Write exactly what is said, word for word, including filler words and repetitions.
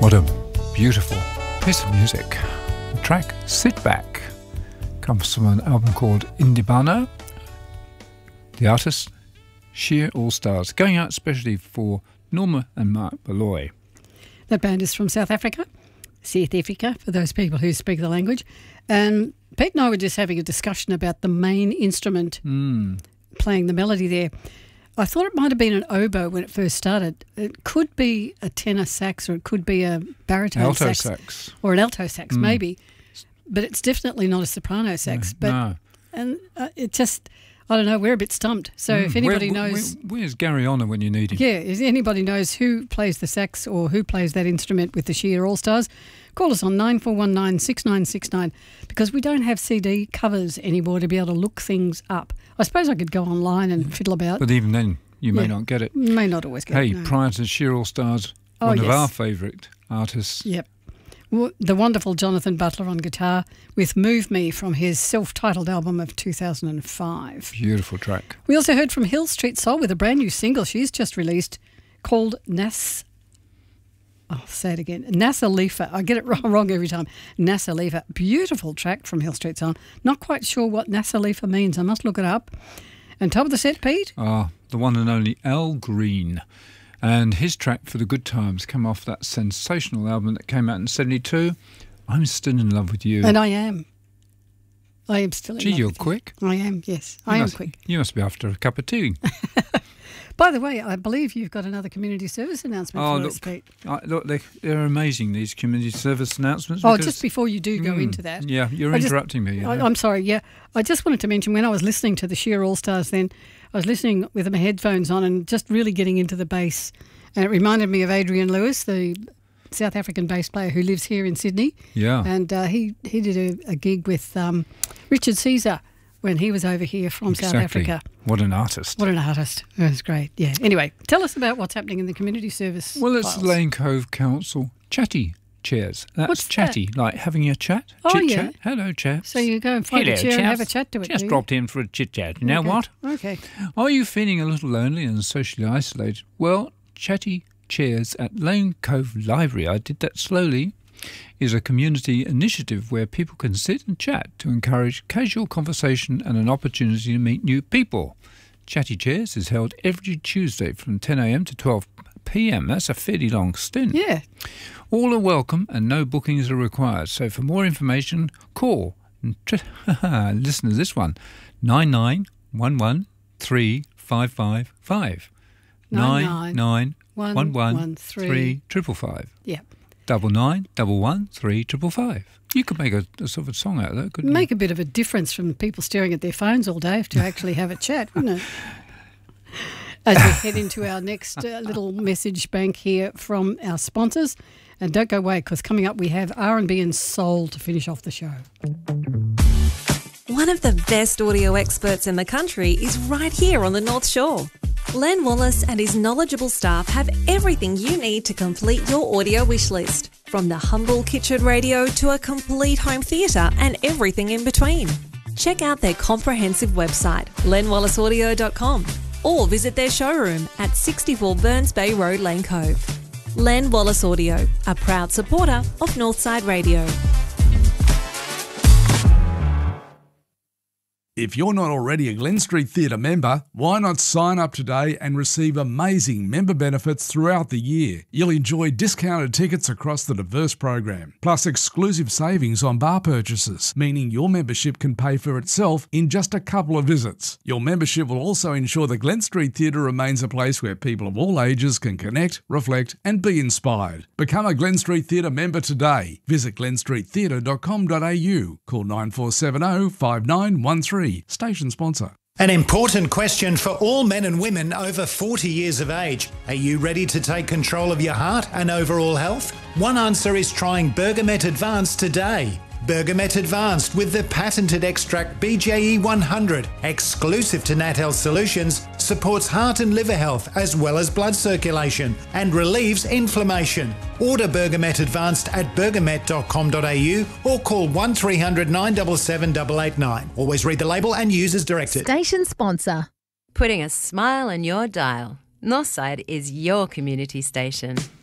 What a beautiful piece of music. The track Sit Back comes from an album called Indibana. The artist, Sheer All Stars, going out especially for Norma and Mark Beloy. That band is from South Africa, South Africa, for those people who speak the language. And Pete and I were just having a discussion about the main instrument Mm. playing the melody there. I thought it might have been an oboe when it first started. It could be a tenor sax, or it could be a baritone Alto sax, sax. or an alto sax, Mm. maybe. But it's definitely not a soprano sax. No, but no. and uh, it just, I don't know, we're a bit stumped. So Mm. if anybody Where- knows... where- where's Gary Honor when you need him? Yeah, if anybody knows who plays the sax or who plays that instrument with the Sheer All-Stars, call us on nine four one nine, six nine six nine, because we don't have C D covers anymore to be able to look things up. I suppose I could go online and fiddle about. But even then, you may Yeah. not get it. May not always get Hey, it. No. prior to Sheer All Stars, Oh, one of yes. our favourite artists. Yep. Well, the wonderful Jonathan Butler on guitar with Move Me from his self-titled album of two thousand five. Beautiful track. We also heard from Hill Street Soul with a brand new single she's just released called Nas... I'll say it again. Nasalifa. I get it wrong, wrong every time. Nasalifa. Beautiful track from Hill Street Soul. Not quite sure what Nasalifa means. I must look it up. And top of the set, Pete? Ah, the one and only Al Green. And his track For the Good Times came off that sensational album that came out in seventy-two, I'm Still in Love with You. And I am. I am still in Gee, love you're with you. quick. I am, yes. You I am must- quick. You must be after a cup of tea. By the way, I believe you've got another community service announcement Oh, for look, us, Pete. uh, look they, they're amazing, these community service announcements. Oh, because- just before you do go Mm, into that. Yeah, you're I just- interrupting me. You I, know. I'm sorry, yeah. I just wanted to mention when I was listening to the Sheer All-Stars then, I was listening with my headphones on and just really getting into the bass. And it reminded me of Adrian Lewis, the South African bass player who lives here in Sydney. Yeah. And uh, he, he did a, a gig with um, Richard Caesar when he was over here from South Exactly. Africa. What an artist. What an artist. It was great, yeah. Anyway, tell us about what's happening in the community service Well, it's files. Lane Cove Council Chatty Chairs. That's What's chatty, like having a chat. Oh, chit yeah. chat. Hello, chaps. So you go and find Hello, a chair and have a chaps. chat to it, Just do you? dropped in for a chit chat. You know Okay. what? Okay. Are you feeling a little lonely and socially isolated? Well, Chatty Chairs at Lane Cove Library, I did that slowly, is a community initiative where people can sit and chat to encourage casual conversation and an opportunity to meet new people. Chatty Chairs is held every Tuesday from ten a m to twelve p m. That's a fairly long stint. Yeah. All are welcome and no bookings are required. So for more information, call, and tr- listen to this one, nine nine one one three five five five. nine nine one one three triple five. Yeah. Double nine double one three triple five. You could make a, a sort of a song out of that, couldn't Make a bit of a difference from people staring at their phones all day to actually have a chat, wouldn't it? As we head into our next uh, little message bank here from our sponsors. And don't go away, because coming up we have R and B and soul to finish off the show. One of the best audio experts in the country is right here on the North Shore. Len Wallace and his knowledgeable staff have everything you need to complete your audio wish list, from the humble kitchen radio to a complete home theatre and everything in between. Check out their comprehensive website, len wallace audio dot com, or visit their showroom at sixty-four Burns Bay Road, Lane Cove. Len Wallace Audio, a proud supporter of Northside Radio. If you're not already a Glen Street Theatre member, why not sign up today and receive amazing member benefits throughout the year? You'll enjoy discounted tickets across the diverse program, plus exclusive savings on bar purchases, meaning your membership can pay for itself in just a couple of visits. Your membership will also ensure the Glen Street Theatre remains a place where people of all ages can connect, reflect and be inspired. Become a Glen Street Theatre member today. Visit glen street theatre dot com dot a u. Call nine four seven zero five nine one three. Station sponsor. An important question for all men and women over forty years of age. Are you ready to take control of your heart and overall health? One answer is trying Bergamet Advanced today. Bergamet Advanced with the patented extract B J E one hundred, exclusive to Nat Health Solutions, supports heart and liver health as well as blood circulation and relieves inflammation. Order Bergamet Advanced at bergamet dot com dot a u or call one three hundred nine seven seven eight eight nine. Always read the label and use as directed. Station sponsor. Putting a smile on your dial. Northside is your community station.